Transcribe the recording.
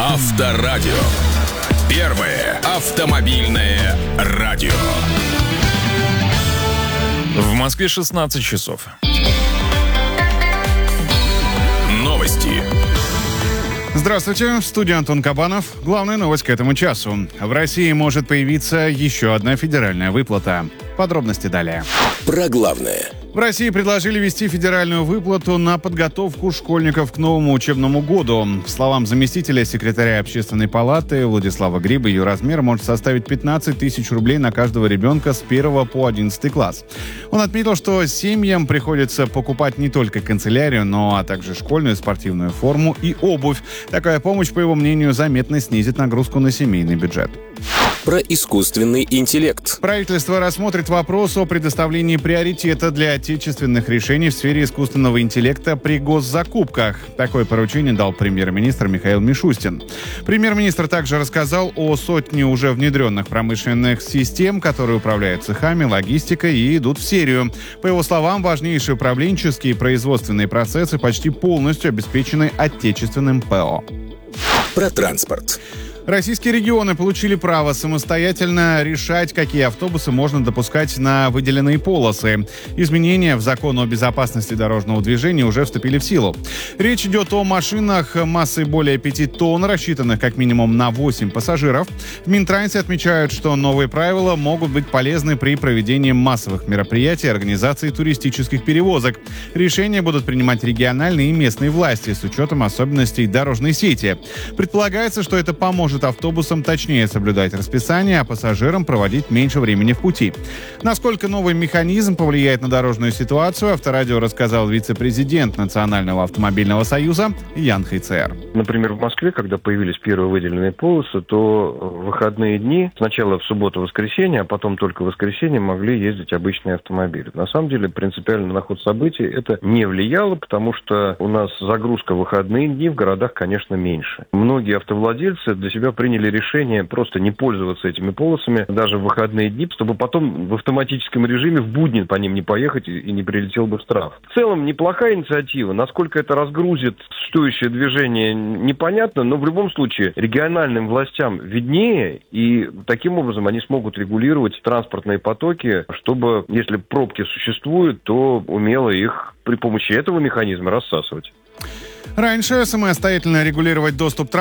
Авторадио. Первое автомобильное радио. В Москве 16 часов. Новости. Здравствуйте, в студии Антон Кабанов. Главная новость к этому часу. В России может появиться еще одна федеральная выплата. Подробности далее. Про главное. В России предложили ввести федеральную выплату на подготовку школьников к новому учебному году. По словам заместителя секретаря Общественной палаты Владислава Гриба, ее размер может составить 15 тысяч рублей на каждого ребенка с 1 по 11 класс. Он отметил, что семьям приходится покупать не только канцелярию, но также школьную спортивную форму и обувь. Такая помощь, по его мнению, заметно снизит нагрузку на семейный бюджет. Про искусственный интеллект. Правительство рассмотрит вопрос о предоставлении приоритета для отечественных решений в сфере искусственного интеллекта при госзакупках. Такое поручение дал премьер-министр Михаил Мишустин. Премьер-министр также рассказал о сотне уже внедренных промышленных систем, которые управляют цехами, логистикой и идут в серию. По его словам, важнейшие управленческие и производственные процессы почти полностью обеспечены отечественным ПО. Про транспорт. Российские регионы получили право самостоятельно решать, какие автобусы можно допускать на выделенные полосы. Изменения в закон о безопасности дорожного движения уже вступили в силу. Речь идет о машинах массой более 5 тонн, рассчитанных как минимум на 8 пассажиров. В Минтрансе отмечают, что новые правила могут быть полезны при проведении массовых мероприятий и организации туристических перевозок. Решения будут принимать региональные и местные власти с учетом особенностей дорожной сети. Предполагается, что это поможет автобусам точнее соблюдать расписание, а пассажирам проводить меньше времени в пути. Насколько новый механизм повлияет на дорожную ситуацию, Авторадио рассказал вице-президент Национального автомобильного союза Ян Хайцер. Например, в Москве, когда появились первые выделенные полосы, то в выходные дни, сначала в субботу-воскресенье, а потом только в воскресенье могли ездить обычные автомобили. На самом деле, принципиально на ход событий это не влияло, потому что у нас загрузка в выходные дни в городах, конечно, меньше. Многие автовладельцы для себя приняли решение просто не пользоваться этими полосами даже в выходные дни, чтобы потом в автоматическом режиме в будни по ним не поехать и не прилетел бы штраф. В целом неплохая инициатива. Насколько это разгрузит существующее движение, непонятно, но в любом случае региональным властям виднее, и таким образом они смогут регулировать транспортные потоки, чтобы, если пробки существуют, то умело их при помощи этого механизма рассасывать. Раньше самостоятельно регулировать доступ